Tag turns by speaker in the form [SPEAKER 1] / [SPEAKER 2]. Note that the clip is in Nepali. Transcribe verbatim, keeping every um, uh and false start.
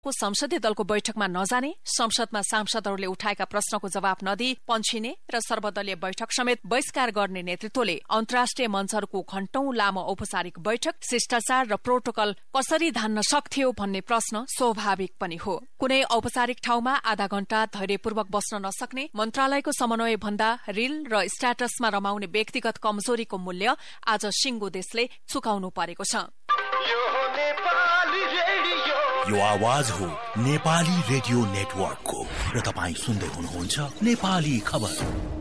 [SPEAKER 1] को संसदीय दलको बैठकमा नजाने, संसदमा सांसदहरूले उठाएका प्रश्नको जवाब नदिई पन्छिने र सर्वदलीय बैठक समेत बहिष्कार गर्ने नेतृत्वले अन्तर्राष्ट्रिय मञ्चहरूको घण्टौं लामो औपचारिक बैठक, शिष्टाचार र प्रोटोकल कसरी धान्न सक्थ्यो भन्ने प्रश्न स्वाभाविक पनि हो। कुनै औपचारिक ठाउँमा आधा घण्टा धैर्यपूर्वक बस्न नसक्ने, मन्त्रालयको समन्वय भन्दा रिल र स्ट्याटसमा रमाउने व्यक्तिगत कमजोरीको मूल्य आज सिंगो देशले चुकाउनु परेको छ।
[SPEAKER 2] यो आवाज हो नेपाली रेडियो नेटवर्कको र तपाईँ सुन्दै हुनुहुन्छ नेपाली खबर।